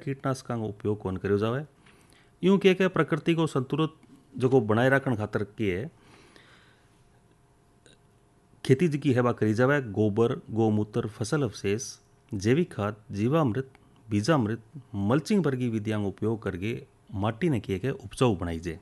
कीटनाशकों का उपयोग कौन करो जावे। यूं के प्रकृति को संतुलित जो बनाए रखने खातर के खेती की है करी जावे। गोबर, गोमूत्र, फसल अवशेष, जैविक खाद, जीवामृत, बीजामृत, मल्चिंग वर्गी विधियों का उपयोग करके माटी ने किए उपजाऊ बनाई जाए।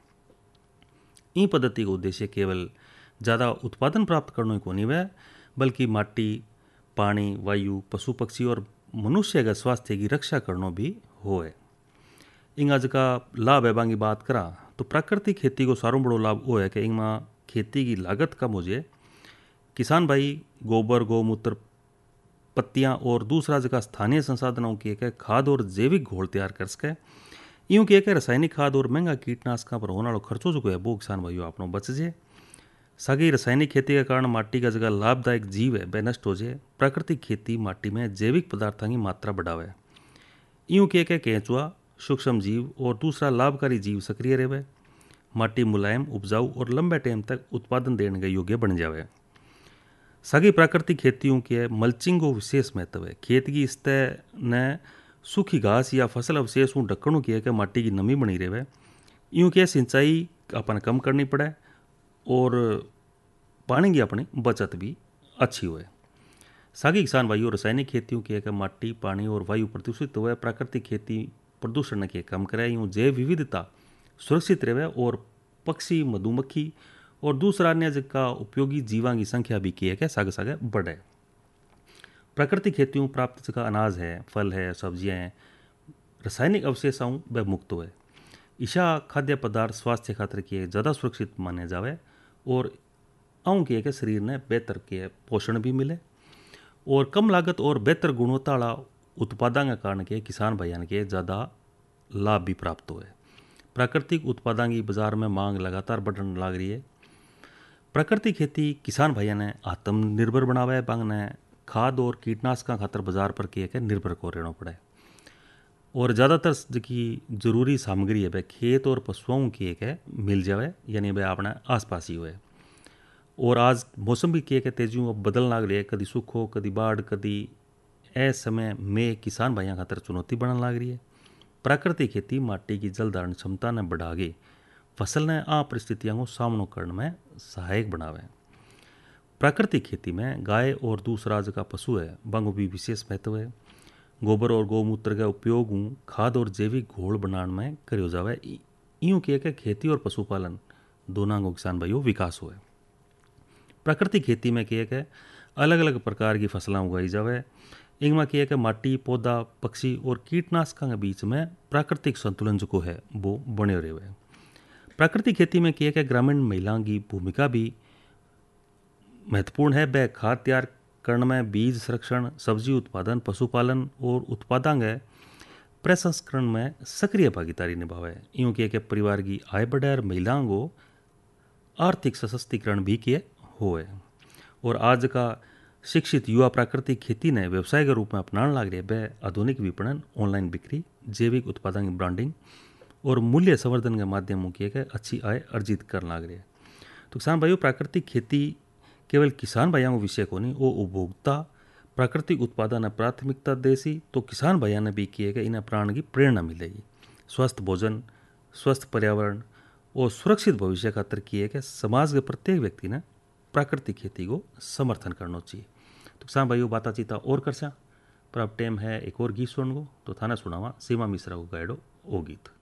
ई पद्धति का उद्देश्य केवल ज़्यादा उत्पादन प्राप्त करने को नहीं है, बल्कि माटी, पानी, वायु, पशु पक्षी और मनुष्य का स्वास्थ्य की रक्षा करना भी हो है। इंग आज का लाभ है बांगी बात करा तो प्राकृतिक खेती को सारों बड़ो लाभ वो है कि इनमें खेती की लागत कम हो जाए। किसान भाई गोबर, गोमूत्र, पत्तियां और दूसरा जगह स्थानीय संसाधनों के खाद और जैविक घोल तैयार कर सके। यूं के रासायनिक खाद और महंगा कीटनाशकों पर होने वाला खर्चों जो है वो किसान भाइयों आपनो बच जाए। सागी रासायनिक खेती के कारण माटी का जगह लाभदायक जीव है वह नष्ट हो जाए। प्राकृतिक खेती माटी में जैविक पदार्थों की मात्रा बढ़ावे। यूं के केंचुआ, सूक्ष्म जीव और दूसरा लाभकारी जीव सक्रिय रहे। माटी मुलायम, उपजाऊ और लंबे टाइम तक उत्पादन देने के योग्य बन जावे। सभी प्राकृतिक खेतियों के मल्चिंग को विशेष महत्व है। खेत की सतह ने सूखी घास या फसल अवशेष ढक्कनों की है माटी की नमी बनी रहे। यूं के सिंचाई अपन कम करनी पड़े और पानी की अपनी बचत भी अच्छी हुए। सागी किसान भाइयों रासायनिक खेतियों की है माटी, पानी और वायु प्रदूषित हुए। प्राकृतिक खेती प्रदूषण के कम करे। यूँ जैव विविधता सुरक्षित रहे और पक्षी, मधुमक्खी और दूसरा अन्य का उपयोगी जीवां की संख्या भी की है सागे सागे बढ़े। प्राकृतिक खेतियों प्राप्त जगह अनाज है, फल है, सब्जियां हैं, रासायनिक अवशेषों व मुक्त हुए। ईशा खाद्य पदार्थ स्वास्थ्य खातर किए ज़्यादा सुरक्षित माने जावे और आऊँ के शरीर ने बेहतर के पोषण भी मिले और कम लागत और बेहतर गुणवत्ता वाला उत्पादों के कारण के किसान भाइयों के ज़्यादा लाभ भी प्राप्त हुए। प्राकृतिक उत्पादों की बाजार में मांग लगातार बढ़ने लग रही है। प्राकृतिक खेती किसान भाइयों ने आत्मनिर्भर बनावा है। बांग ने खाद और कीटनाशकों खातर बाजार पर किए निर्भर को रहना पड़े और ज़्यादातर की जरूरी सामग्री है वह खेत और पशुओं की मिल जाए, यानी वह अपने आसपास ही हुए। और आज मौसम भी किए तेजी अब बदल लग रही है। कभी सूखो, कभी बाढ़, कभी ऐसे समय में किसान भाइयों खातर चुनौती बनने लग रही है। प्राकृतिक खेती माटी की जल धारण क्षमता ने बढ़ा के फसल ने आ परिस्थितियों को सामना करने में सहायक बनावे। प्राकृतिक खेती में गाय और दूसरा जगह पशु है बंग भी विशेष महत्व है। गोबर और गौमूत्र का उपयोग खाद और जैविक घोल बनाने में करो जावे। यूँ के खेती और पशुपालन दोनों को किसान भाइयों विकास हुए। प्राकृतिक खेती में के अलग अलग प्रकार की फसलें उगाई जावे। इनमें के माटी, पौधा, पक्षी और कीटनाशकों के बीच में प्राकृतिक संतुलन जो है वो बने रहे। प्राकृतिक खेती में के ग्रामीण महिलाओं की भूमिका भी महत्वपूर्ण है। वह खाद तैयार करने में, बीज संरक्षण, सब्जी उत्पादन, पशुपालन और उत्पादों के प्रसंस्करण में सक्रिय भागीदारी निभावे। यूँ के परिवार की आय बढ़े और महिलाओं को आर्थिक सशक्तिकरण भी किए हुए। और आज का शिक्षित युवा प्राकृतिक खेती ने व्यवसाय के रूप में अपनाने लग रहे। वह आधुनिक विपणन, ऑनलाइन बिक्री, जैविक उत्पादन की ब्रांडिंग और मूल्य संवर्धन के माध्यमों की अच्छी आय अर्जित करने लग रहे। तो किसान भाइयों प्राकृतिक खेती केवल किसान भाइयों को विषय को नहीं, वो उपभोक्ता प्राकृतिक उत्पादन प्राथमिकता देसी तो किसान भाइयों ने भी किए गए इन्हें प्राण की प्रेरणा मिलेगी। स्वस्थ भोजन, स्वस्थ पर्यावरण और सुरक्षित भविष्य खातर किए गए समाज के प्रत्येक व्यक्ति ने प्राकृतिक खेती को समर्थन करना चाहिए। तो किसान भाइयों बातचीत और कर पर अब टाइम है एक और गीत सुन को तो थाना सुनावा सीमा मिश्रा को गाइडो ओ गीत।